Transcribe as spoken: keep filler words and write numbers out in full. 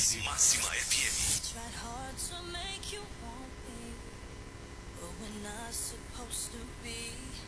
Máxima F M. Tried hard to make you want me, but we're not supposed to be.